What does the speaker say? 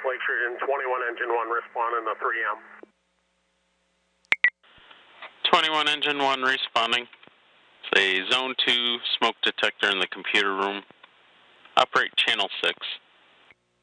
Lake Sturgeon, 21 Engine 1, respond in the 3M. 21 Engine 1 responding. It's a Zone 2 smoke detector in the computer room. Operate Channel 6.